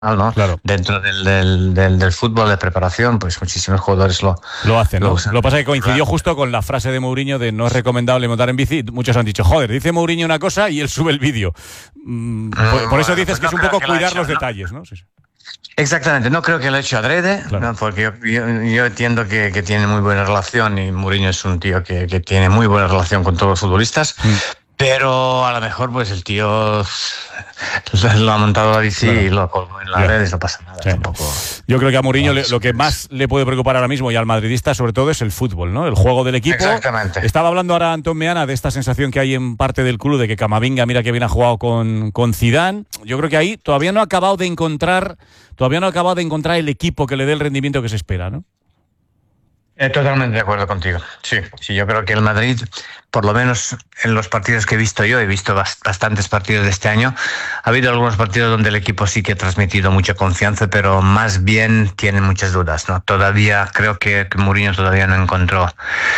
¿no? Claro. Dentro del fútbol de preparación, pues muchísimos jugadores lo hacen, ¿no? usan. Lo que pasa es que coincidió justo con la frase de Mourinho de no es recomendable montar en bici. Muchos han dicho, joder, dice Mourinho una cosa y él sube el vídeo. Por eso dices pues que es un poco cuidar los detalles, ¿no? Sí, sí. Exactamente, no creo que lo he hecho adrede, Claro. ¿no? Porque yo entiendo que tiene muy buena relación y Mourinho es un tío que tiene muy buena relación con todos los futbolistas, pero a lo mejor pues el tío lo ha montado la bici y lo colgó en las redes, no pasa nada. Sí. Tampoco. Yo creo que a Mourinho lo que más le puede preocupar ahora mismo y al madridista sobre todo es el fútbol, ¿no? El juego del equipo. Exactamente. Estaba hablando ahora Antón Meana de esta sensación que hay en parte del club de que Camavinga, mira que bien ha jugado con Zidane. Yo creo que ahí todavía no ha acabado de encontrar el equipo que le dé el rendimiento que se espera, ¿no? Totalmente de acuerdo contigo. Sí, yo creo que el Madrid, por lo menos en los partidos que he visto yo, he visto bastantes partidos de este año, ha habido algunos partidos donde el equipo sí que ha transmitido mucha confianza, pero más bien tiene muchas dudas, ¿no? Todavía creo que Mourinho todavía no encontró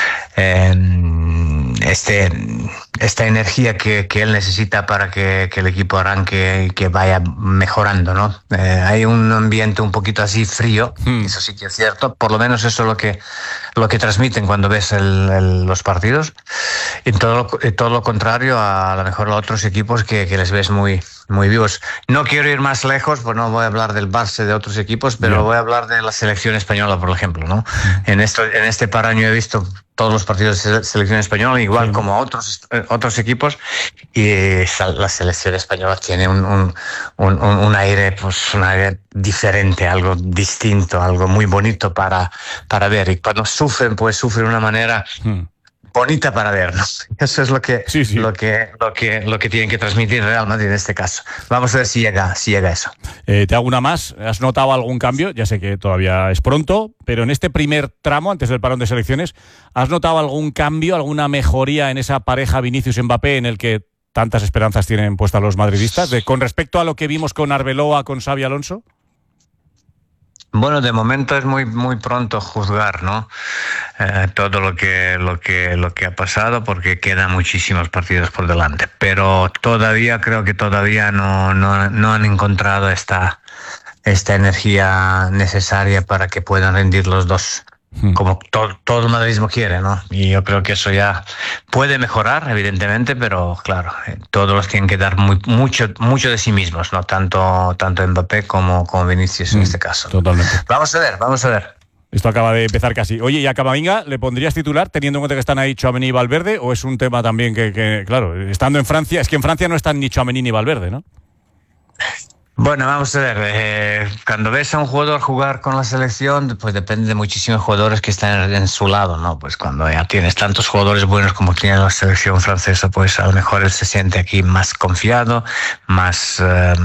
esta energía que él necesita para que el equipo arranque y que vaya mejorando, ¿no? Hay un ambiente un poquito así frío, eso sí que es cierto, por lo menos eso es lo que transmiten cuando ves los partidos, y todo lo contrario a lo mejor a otros equipos que les ves muy vivos. No quiero ir más lejos, pues no voy a hablar del Barça, de otros equipos, pero voy a hablar de la selección española, por ejemplo, ¿no? En este par año he visto todos los partidos de selección española, igual como otros equipos, y la selección española tiene un aire, pues un aire diferente, algo distinto, algo muy bonito para ver, y cuando sufren, pues sufren de una manera bonita para ver, ¿no? Eso es lo que tienen que transmitir Real Madrid en este caso. Vamos a ver si llega eso. Te hago una más. ¿Has notado algún cambio? Ya sé que todavía es pronto, pero en este primer tramo, antes del parón de selecciones, ¿has notado algún cambio, alguna mejoría en esa pareja Vinicius-Mbappé en el que tantas esperanzas tienen puestas los madridistas, con respecto a lo que vimos con Arbeloa, con Xabi Alonso? Bueno, de momento es muy pronto juzgar, ¿no? Todo lo que ha pasado, porque quedan muchísimos partidos por delante. Pero creo que todavía no han encontrado esta energía necesaria para que puedan rendir los dos, como todo el madridismo quiere, ¿no? Y yo creo que eso ya puede mejorar, evidentemente, pero claro, todos los tienen que dar mucho de sí mismos, ¿no? Tanto Mbappé como Vinicius en este caso. Totalmente. Vamos a ver. Esto acaba de empezar casi. Oye, ¿y a Camavinga le pondrías titular teniendo en cuenta que están ahí Tchouaméni y Valverde? ¿O es un tema también que claro, estando en Francia, es que en Francia no están ni Tchouaméni ni Valverde, ¿no? Bueno, vamos a ver, cuando ves a un jugador jugar con la selección, pues depende de muchísimos jugadores que están en su lado, ¿no? Pues cuando ya tienes tantos jugadores buenos como tiene la selección francesa, pues a lo mejor él se siente aquí más confiado, más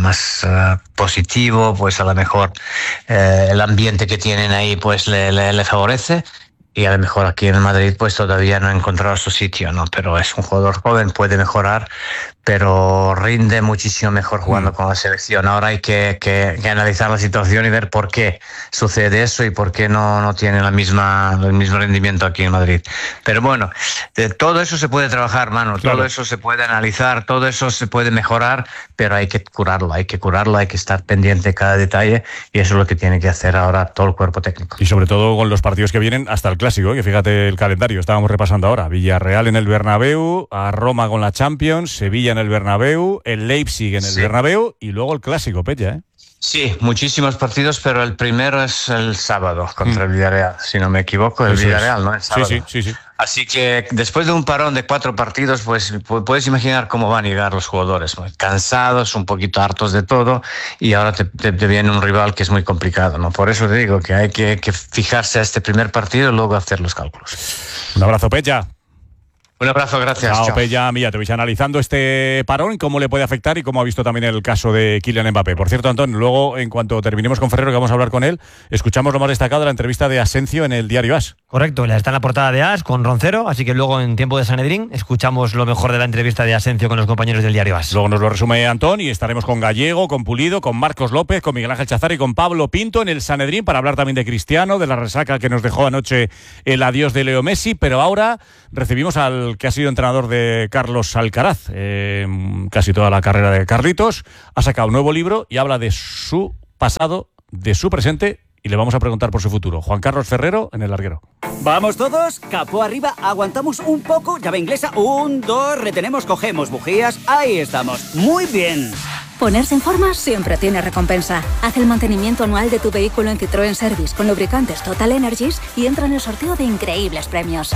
positivo, pues a lo mejor el ambiente que tienen ahí pues le favorece. Y a lo mejor aquí en el Madrid pues todavía no ha encontrado su sitio, ¿no? Pero es un jugador joven, puede mejorar, pero rinde muchísimo mejor jugando con la selección. Ahora hay que analizar la situación y ver por qué sucede eso y por qué no tiene el mismo rendimiento aquí en Madrid. Pero bueno, todo eso se puede trabajar, mano, todo eso se puede analizar, todo eso se puede mejorar, pero hay que curarlo, hay que estar pendiente de cada detalle, y eso es lo que tiene que hacer ahora todo el cuerpo técnico. Y sobre todo con los partidos que vienen hasta el clásico, que fíjate el calendario, estábamos repasando ahora: Villarreal en el Bernabéu, a Roma con la Champions, Sevilla en el Bernabéu, el Leipzig en el Bernabéu y luego el clásico, Pella, ¿eh? Sí, muchísimos partidos, pero el primero es el sábado contra el Villarreal, si no me equivoco, el Villarreal, ¿no? El sábado. Sí. Así que después de un parón de 4 partidos, pues puedes imaginar cómo van a llegar los jugadores, muy cansados, un poquito hartos de todo, y ahora te viene un rival que es muy complicado, ¿no? Por eso te digo que hay que fijarse a este primer partido y luego hacer los cálculos. Un abrazo, Pella. Un abrazo, gracias. Chao, Pella. Mira, te vais analizando este parón, cómo le puede afectar y cómo ha visto también el caso de Kylian Mbappé. Por cierto, Antón, luego, en cuanto terminemos con Ferrero, que vamos a hablar con él, escuchamos lo más destacado de la entrevista de Asensio en el diario AS. Correcto, está en la portada de AS con Roncero, así que luego en tiempo de Sanedrín escuchamos lo mejor de la entrevista de Asensio con los compañeros del diario AS. Luego nos lo resume Antón y estaremos con Gallego, con Pulido, con Marcos López, con Miguel Ángel Chazar y con Pablo Pinto en el Sanedrín para hablar también de Cristiano, de la resaca que nos dejó anoche el adiós de Leo Messi, pero ahora recibimos al que ha sido entrenador de Carlos Alcaraz, casi toda la carrera de Carlitos. Ha sacado un nuevo libro y habla de su pasado, de su presente, y le vamos a preguntar por su futuro. Juan Carlos Ferrero en El Larguero. Vamos todos, capó arriba, aguantamos un poco, llave inglesa, 1, 2, retenemos, cogemos bujías, ahí estamos, muy bien. Ponerse en forma siempre tiene recompensa. Haz el mantenimiento anual de tu vehículo en Citroën Service con lubricantes Total Energies y entra en el sorteo de increíbles premios.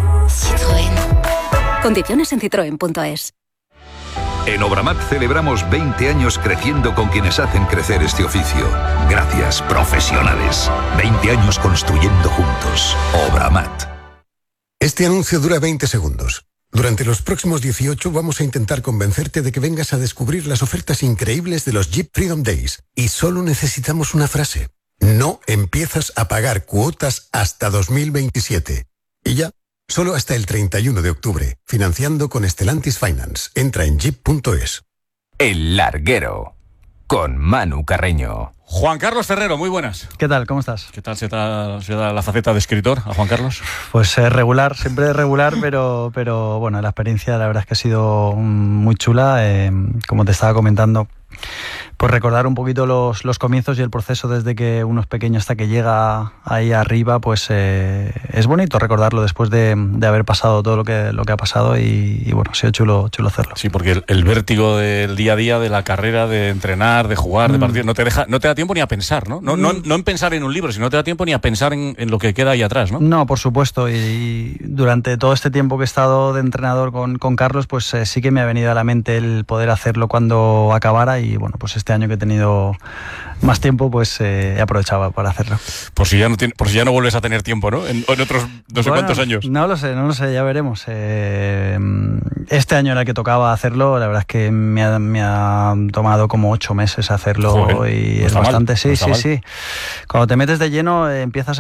Citroën. Condiciones en citroen.es. En Obramat celebramos 20 años creciendo con quienes hacen crecer este oficio. Gracias, profesionales. 20 años construyendo juntos. Obramat. Este anuncio dura 20 segundos. Durante los próximos 18 vamos a intentar convencerte de que vengas a descubrir las ofertas increíbles de los Jeep Freedom Days. Y solo necesitamos una frase. No empiezas a pagar cuotas hasta 2027. Y ya. Solo hasta el 31 de octubre, financiando con Stellantis Finance. Entra en jeep.es. El Larguero, con Manu Carreño. Juan Carlos Ferrero, muy buenas. ¿Qué tal? ¿Cómo estás? ¿Qué tal se da la faceta de escritor a Juan Carlos? Pues regular, siempre regular, pero bueno, la experiencia la verdad es que ha sido muy chula. Como te estaba comentando, pues recordar un poquito los comienzos y el proceso desde que uno es pequeño hasta que llega ahí arriba, pues es bonito recordarlo después de haber pasado todo lo que ha pasado y bueno, ha sido chulo hacerlo. Sí, porque el vértigo del día a día, de la carrera, de entrenar, de jugar, de partir, no te da tiempo ni a pensar, ¿no? No en pensar en un libro, sino no te da tiempo ni a pensar en lo que queda ahí atrás, ¿no? No, por supuesto, y durante todo este tiempo que he estado de entrenador con Carlos, pues sí que me ha venido a la mente el poder hacerlo cuando acabara y bueno, pues este año que he tenido más tiempo, pues he aprovechado para hacerlo. Por si ya no vuelves a tener tiempo, ¿no? En otros no sé cuántos años. No lo sé, ya veremos. Este año era el que tocaba hacerlo, la verdad es que me ha tomado como 8 meses hacerlo. Joder, y es bastante, mal, sí. Cuando te metes de lleno, empiezas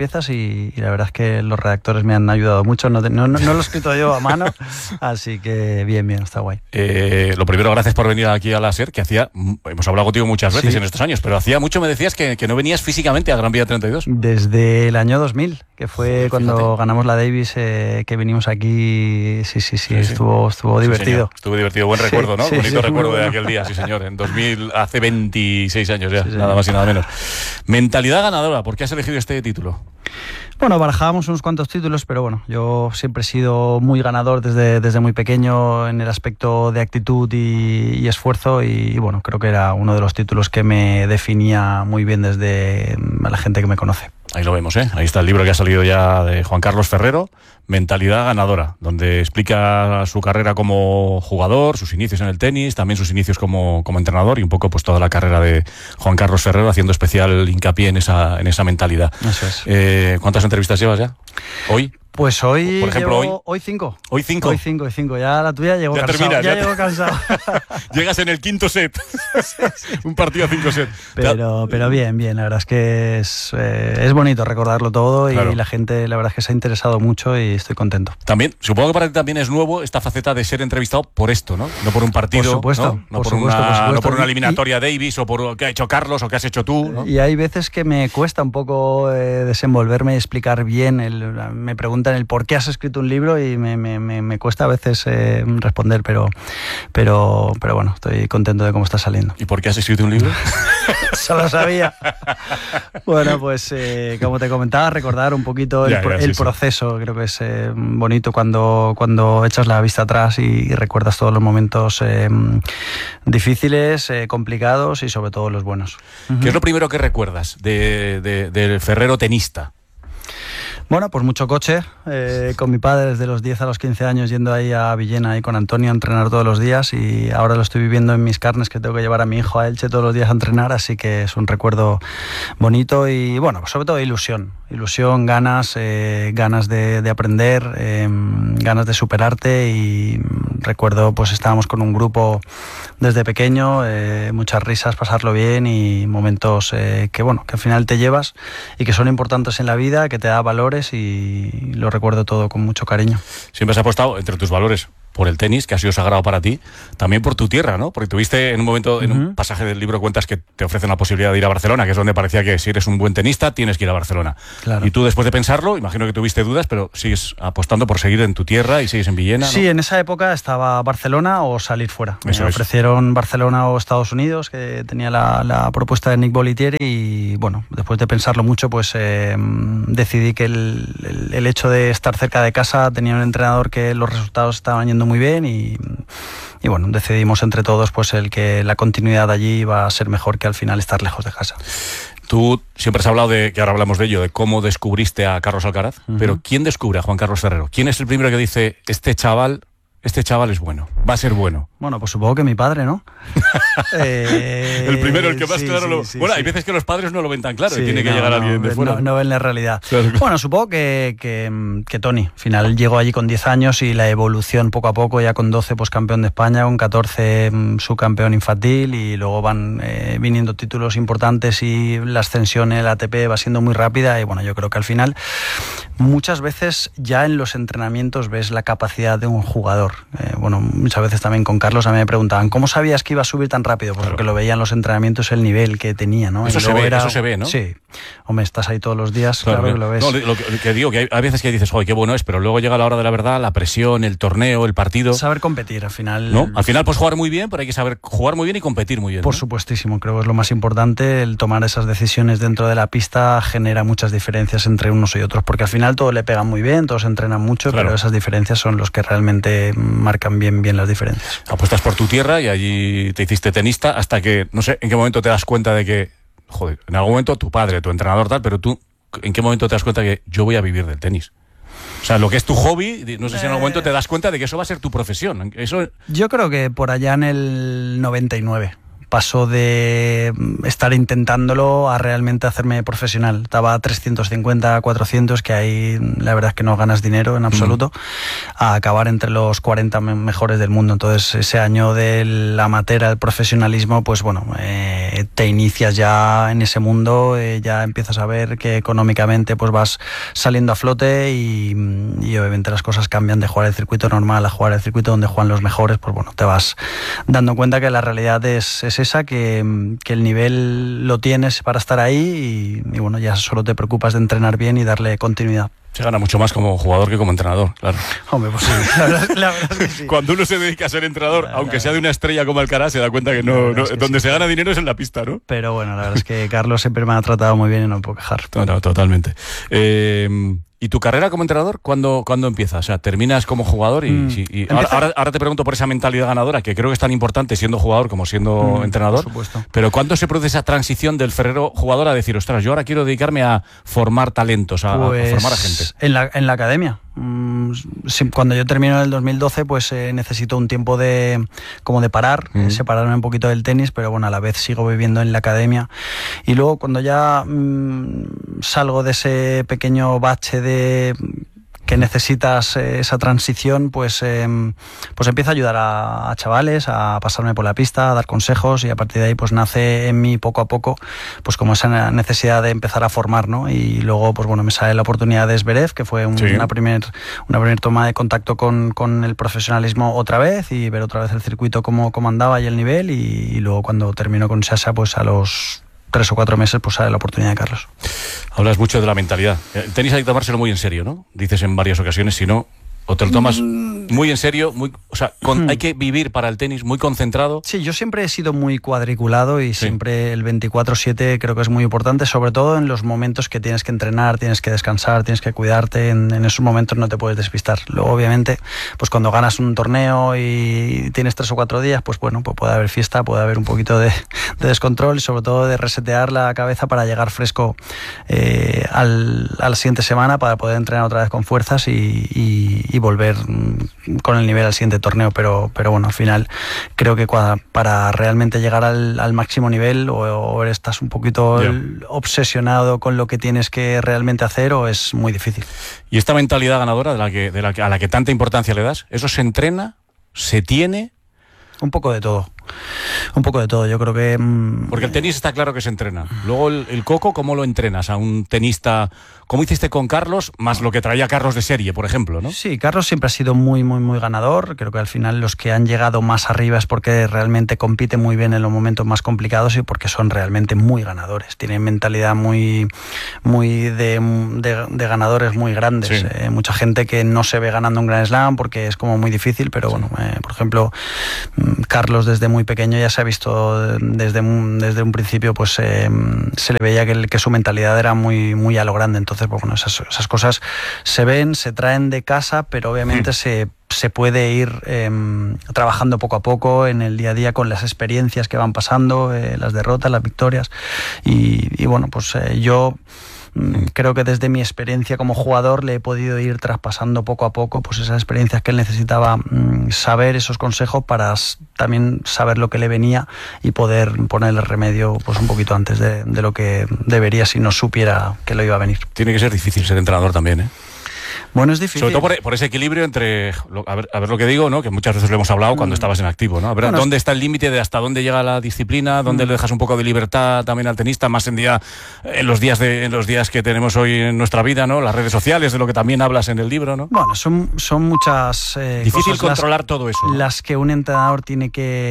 y la verdad es que los redactores me han ayudado mucho. No lo he escrito yo a mano, así que bien, está guay. Lo primero, gracias por venir aquí a la SER, que hemos hablado contigo muchas veces en estos años, pero hacía mucho me decías que no venías físicamente a Gran Vía 32. Desde el año 2000, que fue cuando ganamos la Davis, que vinimos aquí, sí, estuvo divertido. Señor. Estuvo divertido, buen recuerdo, ¿no? Bonito recuerdo de aquel día, sí señor, en 2000, hace 26 años ya, nada más y nada menos. Mentalidad ganadora, ¿por qué has elegido este título? Bueno, barajábamos unos cuantos títulos, pero bueno, yo siempre he sido muy ganador desde muy pequeño en el aspecto de actitud y esfuerzo y bueno, creo que era uno de los títulos que me definía muy bien desde a la gente que me conoce. Ahí lo vemos, ¿eh? Ahí está el libro que ha salido ya de Juan Carlos Ferrero, Mentalidad ganadora, donde explica su carrera como jugador, sus inicios en el tenis, también sus inicios como entrenador y un poco pues toda la carrera de Juan Carlos Ferrero, haciendo especial hincapié en esa mentalidad. Eso es. ¿Cuántas entrevistas llevas ya? ¿Hoy? Pues hoy, por ejemplo, hoy 5. ¿Hoy 5? Hoy 5. Ya la tuya llegó cansado. Llego cansado. Llegas en el quinto set. Un partido a 5 sets. Pero bien. La verdad es que es bonito recordarlo todo y la gente, la verdad es que se ha interesado mucho y estoy contento. También, supongo que para ti también es nuevo esta faceta de ser entrevistado por esto, ¿no? No por un partido, por supuesto, no por una eliminatoria Davis o por lo que ha hecho Carlos o que has hecho tú, ¿no? Y hay veces que me cuesta un poco desenvolverme y explicar bien. Me preguntan el por qué has escrito un libro y me cuesta a veces responder, pero bueno, estoy contento de cómo está saliendo. ¿Y por qué has escrito un libro? Eso lo sabía. Bueno, pues como te comentaba, recordar un poquito el proceso. Creo que es bonito cuando echas la vista atrás y recuerdas todos los momentos difíciles, complicados y sobre todo los buenos. ¿Qué es lo primero que recuerdas del Ferrero tenista? Bueno, pues mucho coche, con mi padre desde los 10 a los 15 años yendo ahí a Villena y con Antonio a entrenar todos los días y ahora lo estoy viviendo en mis carnes que tengo que llevar a mi hijo a Elche todos los días a entrenar, así que es un recuerdo bonito y bueno, sobre todo ilusión, ganas de aprender, ganas de superarte y recuerdo pues estábamos con un grupo desde pequeño, muchas risas, pasarlo bien y momentos que al final te llevas y que son importantes en la vida, que te da valores y lo recuerdo todo con mucho cariño. Siempre has apostado entre tus valores por el tenis, que ha sido sagrado para ti, también por tu tierra, ¿no? Porque tuviste en un momento, en un pasaje del libro cuentas que te ofrecen la posibilidad de ir a Barcelona, que es donde parecía que si eres un buen tenista tienes que ir a Barcelona. Claro. Y tú, después de pensarlo, imagino que tuviste dudas, pero sigues apostando por seguir en tu tierra y sigues en Villena, ¿no? Sí, en esa época estaba Barcelona o salir fuera. Eso Me es. ofrecieron Barcelona o Estados Unidos, que tenía la propuesta de Nick Bolitieri, y bueno, después de pensarlo mucho, pues decidí que el hecho de estar cerca de casa, tenía un entrenador que los resultados estaban yendo muy bien y bueno, decidimos entre todos pues el que la continuidad allí iba a ser mejor que al final estar lejos de casa. Tú siempre has hablado de, que ahora hablamos de ello, de cómo descubriste a Carlos Alcaraz, pero ¿quién descubre a Juan Carlos Ferrero? ¿Quién es el primero que dice, este chaval es bueno, va a ser bueno? Bueno, pues supongo que mi padre, ¿no? El primero, el que más sí, claro lo... sí, bueno, sí. hay veces que los padres no lo ven tan claro, Sí, y tiene que llegar alguien de fuera. No ven la realidad. Claro. Bueno, supongo que Tony, al final llegó allí con 10 años y la evolución poco a poco, ya con 12 pues campeón de España, con 14 subcampeón infantil, y luego van viniendo títulos importantes y la ascensión en el ATP va siendo muy rápida, y bueno, yo creo que al final muchas veces ya en los entrenamientos ves la capacidad de un jugador. Bueno, muchas veces también con Carlos a mí me preguntaban, ¿cómo sabías que iba a subir tan rápido? Pues porque lo veía en los entrenamientos, el nivel que tenía, ¿no? Eso se ve, ¿no? Sí. Hombre, estás ahí todos los días, claro que lo ves. No, lo que digo, que hay veces que dices, joder, qué bueno es, pero luego llega la hora de la verdad, la presión, el torneo, el partido. Saber competir, al final. ¿No? Al final, pues jugar muy bien, pero hay que saber jugar muy bien y competir muy bien. Por ¿no? supuestísimo, creo que es lo más importante. El tomar esas decisiones dentro de la pista genera muchas diferencias entre unos y otros, porque al final todo le pegan muy bien, todos entrenan mucho, claro, pero esas diferencias son los que realmente marcan bien las diferencias. Apuestas por tu tierra y allí te hiciste tenista hasta que, no sé, en qué momento te das cuenta de que, joder, en algún momento tu padre, tu entrenador tal, pero tú, ¿en qué momento te das cuenta que yo voy a vivir del tenis? O sea, lo que es tu hobby, no sé si en algún momento te das cuenta de que eso va a ser tu profesión. Eso... Yo creo que por allá en el 99 pasó de estar intentándolo a realmente hacerme profesional. Estaba a 350, 400, que ahí la verdad es que no ganas dinero en absoluto, a acabar entre los 40 mejores del mundo. Entonces ese año del amateur al profesionalismo, pues bueno, te inicias ya en ese mundo, ya empiezas a ver que económicamente pues vas saliendo a flote y obviamente las cosas cambian de jugar el circuito normal a jugar el circuito donde juegan los mejores. Pues bueno, te vas dando cuenta que la realidad es esa, que el nivel lo tienes para estar ahí y bueno, ya solo te preocupas de entrenar bien y darle continuidad. Se gana mucho más como jugador que como entrenador, claro. Hombre, pues sí, la verdad es que sí. Cuando uno se dedica a ser entrenador, aunque sea de una estrella como Alcaraz, se da cuenta que no, donde se gana dinero es en la pista, ¿no? Pero bueno, la verdad es que Carlos siempre me ha tratado muy bien y no me puedo quejar. No, totalmente. ¿Y tu carrera como entrenador cuándo empieza? O sea, ¿terminas como jugador? Y ahora te pregunto por esa mentalidad ganadora, que creo que es tan importante siendo jugador como siendo entrenador. Por supuesto. Pero ¿cuándo se produce esa transición del Ferrero jugador a decir, ostras, yo ahora quiero dedicarme a formar talentos, a formar a gente? En la academia. Cuando yo termino en el 2012, pues necesito un tiempo de parar, separarme un poquito del tenis, pero bueno, a la vez sigo viviendo en la academia. Y luego cuando ya salgo de ese pequeño bache de que necesitas esa transición, pues empiezo a ayudar a chavales, a pasarme por la pista, a dar consejos, y a partir de ahí pues nace en mí poco a poco pues como esa necesidad de empezar a formar, ¿no? Y luego pues bueno, me sale la oportunidad de Zverev, que fue una primer toma de contacto con el profesionalismo otra vez, y ver otra vez el circuito cómo andaba y el nivel, y luego cuando termino con Sasha, pues a los 3 o 4 meses pues sale la oportunidad de Carlos. Hablas mucho de la mentalidad. El tenis hay que tomárselo muy en serio, ¿no? Dices en varias ocasiones, si no, o te lo tomas muy en serio, hay que vivir para el tenis muy concentrado. Sí, yo siempre he sido muy cuadriculado y siempre el 24/7 creo que es muy importante, sobre todo en los momentos que tienes que entrenar, tienes que descansar, tienes que cuidarte. En esos momentos no te puedes despistar. Luego, obviamente, pues cuando ganas un torneo y tienes 3 o 4 días, pues bueno, pues puede haber fiesta, puede haber un poquito de descontrol y sobre todo de resetear la cabeza para llegar fresco a la siguiente semana, para poder entrenar otra vez con fuerzas y volver con el nivel al siguiente torneo. Pero bueno, al final creo que para realmente llegar al máximo nivel o estás un poquito obsesionado con lo que tienes que realmente hacer, o es muy difícil. ¿Y esta mentalidad ganadora a la que tanta importancia le das, eso se entrena, se tiene? Un poco de todo. Un poco de todo, yo creo que... Porque el tenis está claro que se entrena. Luego el coco, ¿cómo lo entrenas a un tenista? ¿Cómo hiciste con Carlos? Más lo que traía Carlos de serie, por ejemplo, ¿no? Sí, Carlos siempre ha sido muy, muy, muy ganador. Creo que al final los que han llegado más arriba es porque realmente compiten muy bien en los momentos más complicados y porque son realmente muy ganadores. Tienen mentalidad muy de ganadores muy grandes. Sí. Mucha gente que no se ve ganando un Grand Slam porque es como muy difícil, pero bueno, por ejemplo, Carlos desde muy pequeño ya se ha visto desde un principio, pues se le veía que su mentalidad era muy, muy a lo grande. Entonces, pues bueno, esas cosas se ven, se traen de casa, pero obviamente se puede ir trabajando poco a poco en el día a día con las experiencias que van pasando, las derrotas, las victorias. Y bueno, pues yo creo que desde mi experiencia como jugador le he podido ir traspasando poco a poco pues esas experiencias que él necesitaba saber, esos consejos para también saber lo que le venía y poder ponerle remedio pues un poquito antes de lo que debería si no supiera que lo iba a venir. Tiene que ser difícil ser entrenador también, ¿eh? Bueno, es difícil. Sobre todo por ese equilibrio entre, a ver lo que digo, ¿no? Que muchas veces lo hemos hablado cuando estabas en activo, ¿no? A ver, bueno, ¿dónde está el límite de hasta dónde llega la disciplina? ¿Dónde le dejas un poco de libertad también al tenista? Más en los días que tenemos hoy en nuestra vida, ¿no? Las redes sociales, de lo que también hablas en el libro, ¿no? Bueno, son muchas difícil cosas controlar todo eso, ¿no? Las que un entrenador tiene que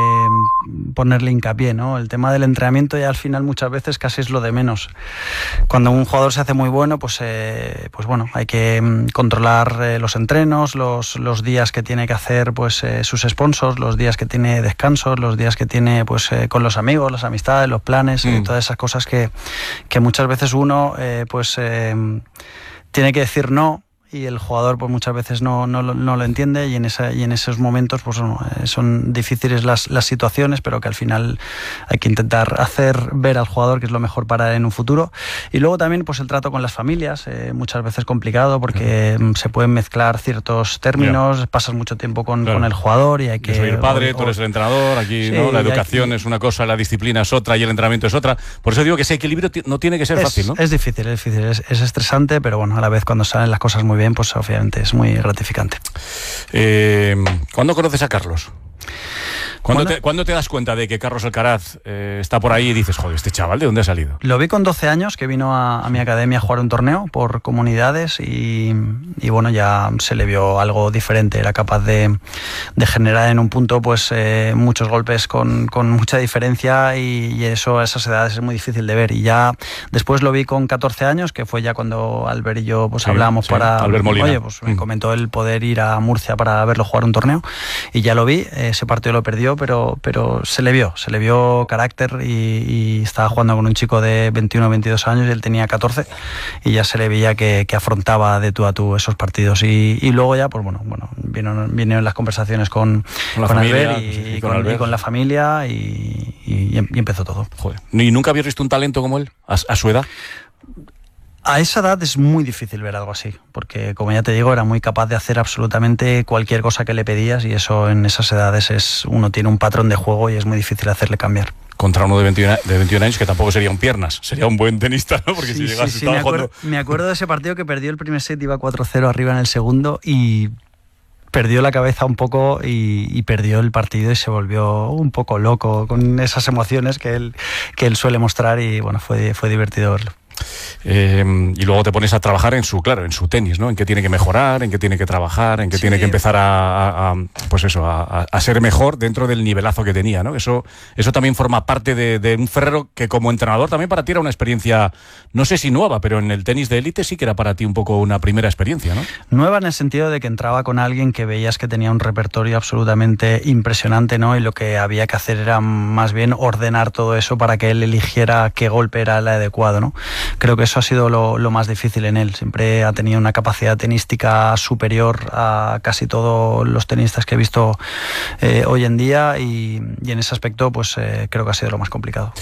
ponerle hincapié, ¿no? El tema del entrenamiento ya al final muchas veces casi es lo de menos. Cuando un jugador se hace muy bueno, pues bueno, hay que controlar los entrenos, los días que tiene que hacer pues sus sponsors, los días que tiene descansos, los días que tiene pues con los amigos, las amistades, los planes, todas esas cosas que muchas veces uno tiene que decir no, y el jugador pues muchas veces no lo entiende, y en esos momentos pues son difíciles las situaciones, pero que al final hay que intentar hacer ver al jugador que es lo mejor para él en un futuro. Y luego también pues el trato con las familias, muchas veces complicado porque se pueden mezclar ciertos términos, pasas mucho tiempo con el jugador y hay que... Yo soy el padre, tú eres el entrenador, aquí, sí, ¿no? La educación es una cosa, la disciplina es otra y el entrenamiento es otra. Por eso digo que ese equilibrio no tiene que ser fácil, ¿no? Es difícil, es estresante, pero bueno, a la vez cuando salen las cosas muy bien, pues obviamente es muy gratificante. ¿Cuándo conoces a Carlos? ¿Cuándo te das cuenta de que Carlos Alcaraz está por ahí y dices, joder, este chaval, ¿de dónde ha salido? Lo vi con 12 años, que vino a mi academia a jugar un torneo por comunidades y bueno, ya se le vio algo diferente. Era capaz de generar en un punto pues muchos golpes con mucha diferencia, y eso a esas edades es muy difícil de ver. Y ya después lo vi con 14 años, que fue ya cuando Albert y yo pues hablamos para... Albert Molina. Oye, pues me comentó el poder ir a Murcia para verlo jugar un torneo, y ya lo vi. Ese partido lo perdió, pero se le vio carácter, y estaba jugando con un chico de 21 o 22 años y él tenía 14, y ya se le veía que afrontaba de tú a tú esos partidos, y luego ya pues bueno vinieron las conversaciones con Albert y con la familia, y empezó todo. Joder. ¿Y nunca habías visto un talento como él a su edad? A esa edad es muy difícil ver algo así, porque como ya te digo, era muy capaz de hacer absolutamente cualquier cosa que le pedías, y eso en esas edades uno tiene un patrón de juego y es muy difícil hacerle cambiar. Contra uno de 21 años que tampoco sería un piernas, sería un buen tenista, ¿no? Porque sí, si llegas sí, me acuerdo de ese partido que perdió el primer set, iba 4-0 arriba en el segundo y perdió la cabeza un poco y perdió el partido y se volvió un poco loco con esas emociones que él suele mostrar, y bueno, fue divertido verlo. Y luego te pones a trabajar en su tenis, ¿no? En qué tiene que mejorar, en qué tiene que trabajar, en qué tiene que empezar a ser mejor dentro del nivelazo que tenía, ¿no? Eso también forma parte de un Ferrero que como entrenador también para ti era una experiencia, no sé si nueva, pero en el tenis de élite sí que era para ti un poco una primera experiencia, ¿no? Nueva en el sentido de que entraba con alguien que veías que tenía un repertorio absolutamente impresionante, ¿no? Y lo que había que hacer era más bien ordenar todo eso para que él eligiera qué golpe era el adecuado, ¿no? Creo que eso ha sido lo más difícil en él. Siempre ha tenido una capacidad tenística superior a casi todos los tenistas que he visto hoy en día, y en ese aspecto pues creo que ha sido lo más complicado.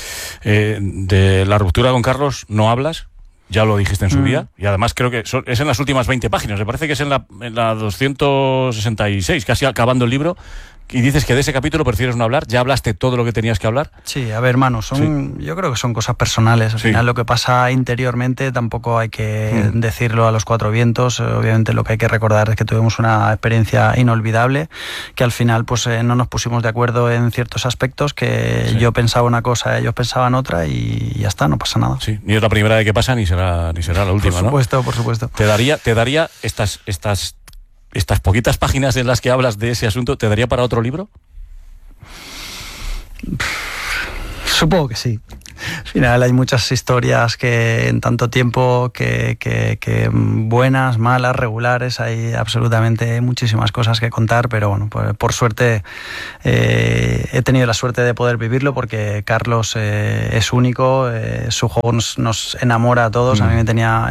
De la ruptura con Carlos no hablas, ya lo dijiste en su día, y además creo que es en las últimas 20 páginas, me parece que es en la 266, casi acabando el libro, Y dices que de ese capítulo prefieres no hablar. ¿Ya hablaste todo lo que tenías que hablar? Sí, a ver, Manu, yo creo que son cosas personales. Al final lo que pasa interiormente tampoco hay que decirlo a los cuatro vientos. Obviamente lo que hay que recordar es que tuvimos una experiencia inolvidable, que al final pues no nos pusimos de acuerdo en ciertos aspectos, que yo pensaba una cosa, ellos pensaban otra y ya está, no pasa nada. Sí, ni es la primera vez que pasa ni será la última, ¿no? Por supuesto. ¿Te daría estas poquitas páginas en las que hablas de ese asunto, te daría para otro libro? Supongo que sí. Al final hay muchas historias que en tanto tiempo que buenas, malas, regulares, hay absolutamente muchísimas cosas que contar, pero bueno, por suerte he tenido la suerte de poder vivirlo, porque Carlos es único, su juego nos enamora a todos. A mí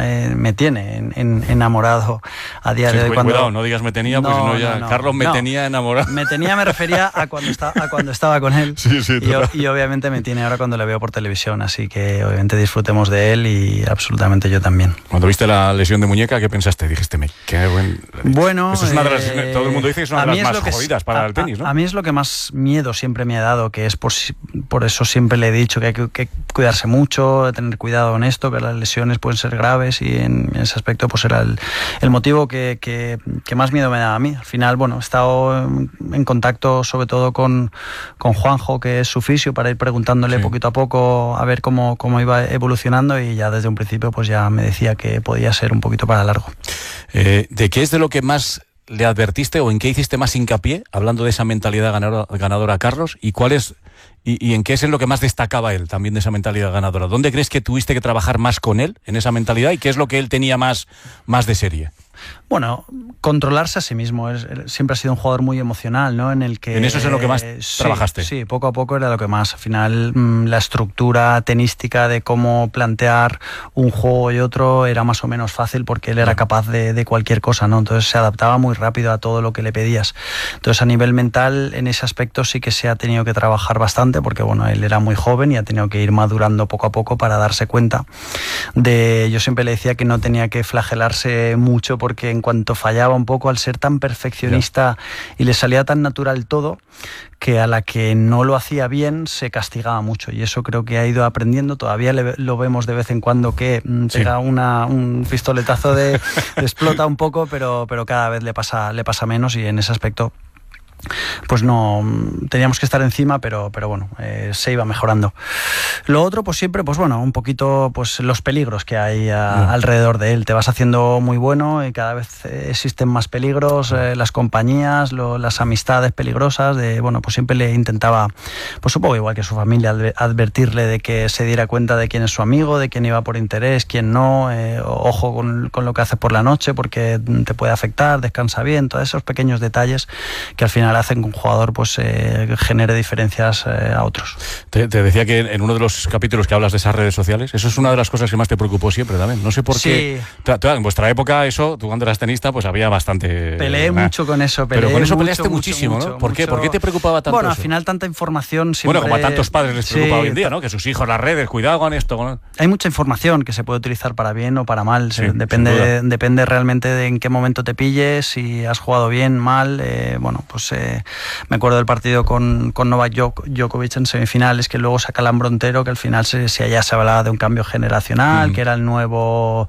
me tiene enamorado a día de hoy. Cuidado, no digas me tenía, pues no, ya Carlos me tenía enamorado. Me tenía, me refería a cuando estaba con él. Sí, y obviamente me tiene ahora cuando le veo por televisión. Así que obviamente disfrutemos de él y absolutamente yo también. Cuando viste la lesión de muñeca, ¿qué pensaste? Dijiste, qué buen... Bueno, eso es una de las, todo el mundo dice que es una de las más jodidas para el tenis, ¿no? A mí es lo que más miedo siempre me ha dado, que es por eso siempre le he dicho que hay que cuidarse mucho, tener cuidado en esto, que las lesiones pueden ser graves, y en ese aspecto pues era el motivo que más miedo me da a mí. Al final, bueno, he estado en contacto sobre todo con Juanjo, que es su fisio, para ir preguntándole poquito a poco a ver cómo iba evolucionando, y ya desde un principio pues ya me decía que podía ser un poquito para largo. ¿De qué es de lo que más le advertiste o en qué hiciste más hincapié, hablando de esa mentalidad ganadora a Carlos, y cuál es y en qué es en lo que más destacaba él también de esa mentalidad ganadora? ¿Dónde crees que tuviste que trabajar más con él en esa mentalidad y qué es lo que él tenía más de serie? Bueno, controlarse a sí mismo. Siempre ha sido un jugador muy emocional, ¿no? En el que... ¿En eso es en lo que más trabajaste? Sí, poco a poco era lo que más. Al final, la estructura tenística de cómo plantear un juego y otro era más o menos fácil, porque él era capaz de cualquier cosa, ¿no? Entonces se adaptaba muy rápido a todo lo que le pedías. Entonces, a nivel mental, en ese aspecto sí que se ha tenido que trabajar bastante, porque bueno, él era muy joven y ha tenido que ir madurando poco a poco para darse cuenta de... Yo siempre le decía que no tenía que flagelarse mucho, porque en cuanto fallaba un poco, al ser tan perfeccionista y le salía tan natural todo, que a la que no lo hacía bien se castigaba mucho, y eso creo que ha ido aprendiendo. Todavía lo vemos de vez en cuando que pega un pistoletazo de explota un poco, pero cada vez le pasa menos, y en ese aspecto pues no teníamos que estar encima, pero bueno, se iba mejorando. Lo otro, pues siempre, pues bueno, un poquito pues los peligros que hay alrededor de él. Te vas haciendo muy bueno y cada vez existen más peligros, las compañías, las amistades peligrosas. Bueno, pues siempre le intentaba, pues supongo igual que su familia, advertirle de que se diera cuenta de quién es su amigo, de quién iba por interés, quién no. Ojo con lo que hace por la noche, porque te puede afectar, descansa bien. Todos esos pequeños detalles que al final hacen que un jugador pues genere diferencias a otros. Te decía que en uno de los capítulos que hablas de esas redes sociales, eso es una de las cosas que más te preocupó siempre también. No sé por qué. En vuestra época, eso, tú cuando eras tenista, pues había bastante... Peleé mucho con eso. Pero con eso peleaste muchísimo, ¿no? ¿Por qué te preocupaba tanto? Bueno, al eso? final tanta información siempre... Bueno, como a tantos padres les preocupa hoy en día, ¿no? Que sus hijos, las redes, cuidado con esto. Hay mucha información que se puede utilizar para bien o para mal. Depende realmente de en qué momento te pilles, si has jugado bien, mal. Bueno, pues me acuerdo del partido con Novak Djokovic en semifinales, que luego saca Lambrontero, que al final ya se hablaba de un cambio generacional, que era el nuevo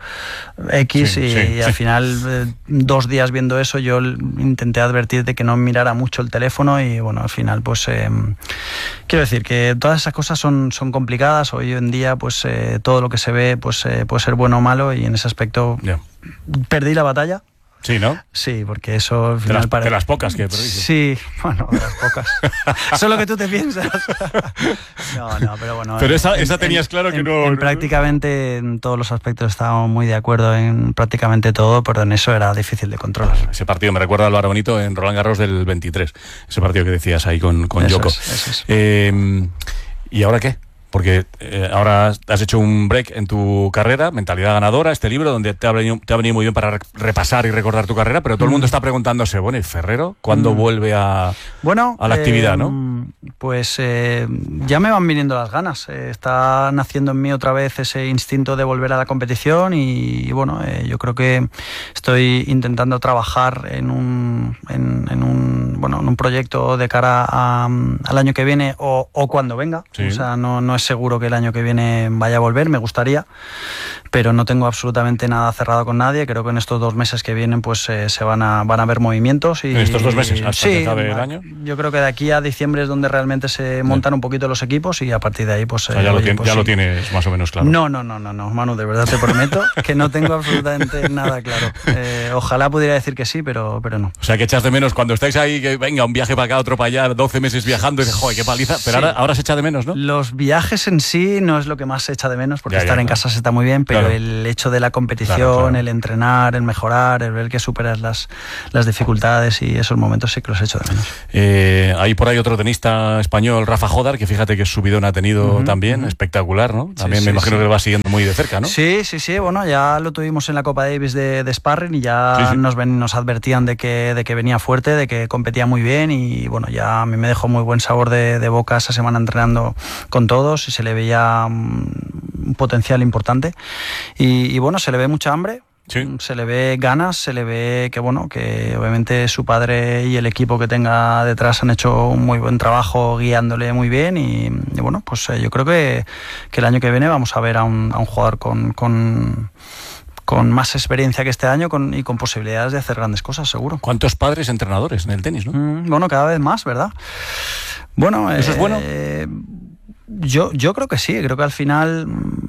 X, y al final 2 días viendo eso yo intenté advertir de que no mirara mucho el teléfono, y bueno, al final pues quiero decir que todas esas cosas son complicadas. Hoy en día pues todo lo que se ve pues puede ser bueno o malo, y en ese aspecto perdí la batalla. Sí, ¿no? Sí, porque eso al final de las pocas que perdiste. Sí, bueno, de las pocas. Eso es lo que tú te piensas. No, pero bueno. Pero esa tenías claro que no... Prácticamente en todos los aspectos estábamos muy de acuerdo en prácticamente todo, pero en eso era difícil de controlar. Ese partido me recuerda a Álvaro Bonito en Roland Garros del 23. Ese partido que decías ahí con Djoko. Eso es. ¿Y ahora qué? Porque ahora has hecho un break en tu carrera, Mentalidad Ganadora, este libro donde te ha venido muy bien para repasar y recordar tu carrera, pero todo el mundo está preguntándose, bueno, ¿y Ferrero cuándo vuelve a la actividad, no? pues ya me van viniendo las ganas. Está naciendo en mí otra vez ese instinto de volver a la competición y bueno, yo creo que estoy intentando trabajar en un proyecto de cara al año que viene o cuando venga. Sí. O sea, no es seguro que el año que viene vaya a volver, me gustaría, pero no tengo absolutamente nada cerrado con nadie. Creo que en estos 2 meses que vienen pues se van a ver movimientos. ¿En estos 2 meses hasta que acabe el año? Yo creo que de aquí a diciembre es donde realmente se montan un poquito los equipos y a partir de ahí pues... lo tienes más o menos claro. No, Manu, de verdad te prometo que no tengo absolutamente nada claro. Ojalá pudiera decir que sí, pero no. O sea, que echas de menos cuando estáis ahí, que venga, un viaje para acá, otro para allá, 12 meses viajando y dices, joder, qué paliza. Pero sí. ahora se echa de menos, ¿no? Los viajes en sí no es lo que más se echa de menos, porque estar en casa se está muy bien, pero el hecho de la competición, el entrenar, el mejorar, el ver que superas las dificultades y esos momentos sí que los echo de menos. Hay por ahí otro tenista español, Rafa Jodar, que fíjate que subidón ha tenido también, espectacular, ¿no? También me imagino que lo va siguiendo muy de cerca, ¿no? Sí, bueno, ya lo tuvimos en la Copa Davis de Sparring y ya nos advertían de que venía fuerte, de que competía muy bien y bueno, ya a mí me dejó muy buen sabor de boca esa semana entrenando con todos y se le veía un potencial importante y bueno, se le ve mucha hambre. Sí. Se le ve ganas, se le ve que obviamente su padre y el equipo que tenga detrás han hecho un muy buen trabajo guiándole muy bien y bueno, pues yo creo que el año que viene vamos a ver a un jugador con más experiencia que este año y con posibilidades de hacer grandes cosas, seguro. ¿Cuántos padres entrenadores en el tenis, no? Bueno, cada vez más, ¿verdad? Bueno, ¿eso es bueno? Yo creo que sí, creo que al final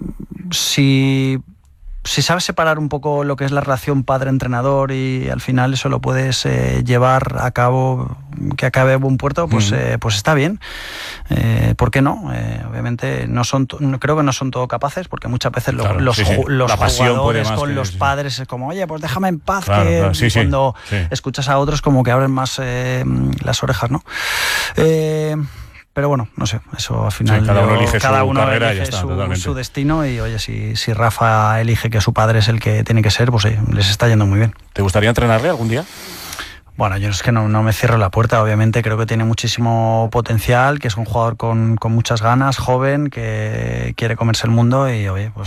si sabes separar un poco lo que es la relación padre-entrenador y al final eso lo puedes llevar a cabo, que acabe a buen puerto, pues está bien. ¿Por qué no? Obviamente creo que no son todos capaces, porque muchas veces los jugadores con los padres es como, oye, pues déjame en paz, cuando escuchas a otros como que abren más las orejas, ¿no? Pero bueno, no sé, eso al final cada uno elige su destino y oye, si Rafa elige que su padre es el que tiene que ser, pues les está yendo muy bien. ¿Te gustaría entrenarle algún día? Bueno, yo es que no me cierro la puerta, obviamente creo que tiene muchísimo potencial, que es un jugador con muchas ganas, joven, que quiere comerse el mundo y oye, pues...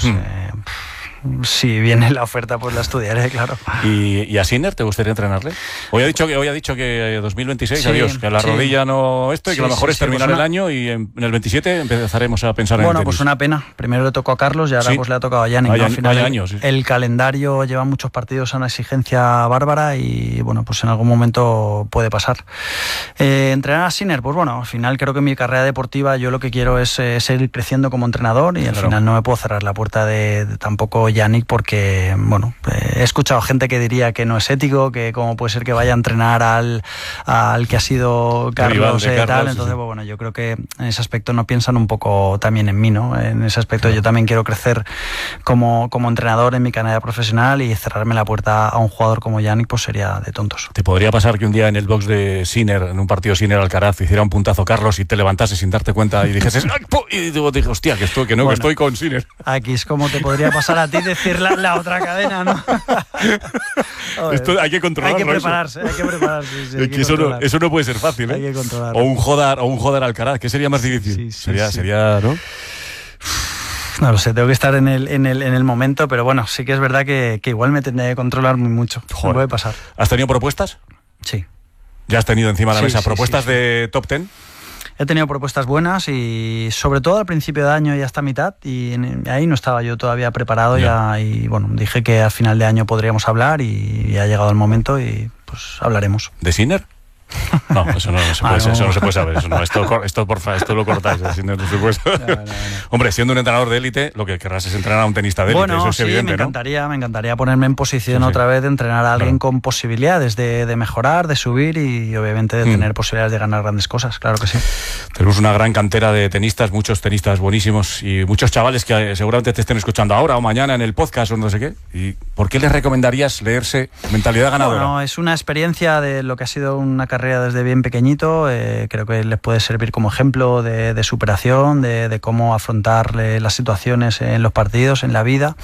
si viene la oferta, pues la estudiaré, claro. ¿Y a Sinner te gustaría entrenarle? Hoy ha dicho que 2026, adiós, que la rodilla no y que lo mejor es terminar el año y en el 27 empezaremos a pensar en el tenis. Bueno, pues una pena. Primero le tocó a Carlos y ahora pues le ha tocado a Yannick. Al final el calendario lleva muchos partidos a una exigencia bárbara y bueno, pues en algún momento puede pasar. Entrenar a Sinner, pues bueno, al final creo que en mi carrera deportiva yo lo que quiero es seguir creciendo como entrenador y al final no me puedo cerrar la puerta de tampoco Yannick, porque bueno, he escuchado gente que diría que no es ético, que cómo puede ser que vaya a entrenar al que ha sido Carlos, tal. Entonces bueno, yo creo que en ese aspecto no piensan un poco también en mí, ¿no? En ese aspecto yo también quiero crecer como entrenador en mi carrera profesional y cerrarme la puerta a un jugador como Yannick pues sería de tontos. ¿Te podría pasar que un día en el box de Sinner, en un partido Sinner-Alcaraz, hiciera un puntazo Carlos y te levantases sin darte cuenta y dijeses y dije, hostia, que estoy con Sinner? Aquí es como te podría pasar a ti decir la otra cadena, ¿no? Esto hay que controlarlo. Hay que prepararse. Eso no puede ser fácil, ¿eh? Hay que controlarlo. O un Jodar Alcaraz, ¿qué sería más difícil? Sería, ¿no? No lo sé, tengo que estar en el momento, pero bueno, sí que es verdad que igual me tendría que controlar muy mucho. Me puede pasar. ¿Has tenido propuestas? Sí. ¿Ya has tenido encima de la mesa propuestas de top 10? He tenido propuestas buenas y sobre todo al principio de año y hasta mitad y ahí no estaba yo todavía preparado ya y bueno, dije que al final de año podríamos hablar y ha llegado el momento y pues hablaremos. ¿De Sinner? No, eso no se puede saber. Esto lo cortáis. Así no se puede saber. No. Hombre, siendo un entrenador de élite, lo que querrás es entrenar a un tenista de élite. Bueno, eso es evidente, me encantaría ponerme en posición otra vez de entrenar a alguien con posibilidades de mejorar, de subir y obviamente de tener posibilidades de ganar grandes cosas. Claro que sí. Tenemos una gran cantera de tenistas, muchos tenistas buenísimos y muchos chavales que seguramente te estén escuchando ahora o mañana en el podcast o no sé qué. ¿Y por qué les recomendarías leerse Mentalidad Ganadora? Bueno, es una experiencia de lo que ha sido una carrera desde bien pequeñito, creo que les puede servir como ejemplo de superación, de cómo afrontar las situaciones en los partidos, en la vida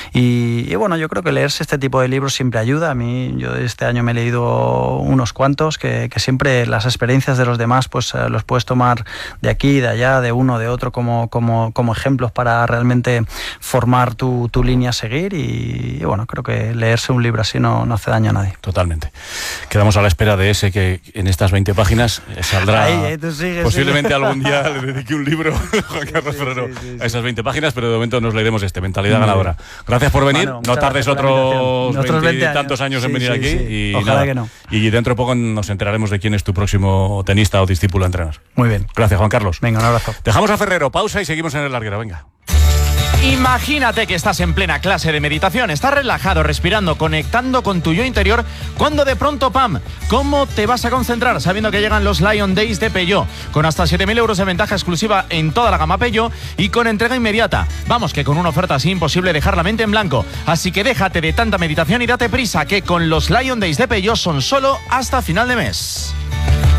Y bueno, yo creo que leerse este tipo de libros siempre ayuda. A mí, yo este año me he leído unos cuantos que siempre las experiencias de los demás pues los puedes tomar de aquí, de allá, de uno, de otro como ejemplos para realmente formar tu línea a seguir. Y bueno, creo que leerse un libro así no hace daño a nadie. Totalmente. Quedamos a la espera de ese que en estas 20 páginas saldrá. Tú sigues, posiblemente algún día le dedique un libro, Juan Carlos Ferrero, a esas 20 páginas, pero de momento nos leeremos Mentalidad Ganadora. Gracias por venir. Bueno, no tardes otros 20 y tantos años en venir aquí. Y ojalá nada, que no. Y dentro de poco nos enteraremos de quién es tu próximo tenista o discípulo a entrenar. Muy bien. Gracias, Juan Carlos. Venga, un abrazo. Dejamos a Ferrero, pausa y seguimos en el larguero. Venga. Imagínate que estás en plena clase de meditación, estás relajado, respirando, conectando con tu yo interior, cuando de pronto, ¡pam! ¿Cómo te vas a concentrar sabiendo que llegan los Lion Days de Peugeot? Con hasta 7.000 euros de ventaja exclusiva en toda la gama Peugeot y con entrega inmediata. Vamos, que con una oferta así imposible dejar la mente en blanco. Así que déjate de tanta meditación y date prisa, que con los Lion Days de Peugeot son solo hasta final de mes.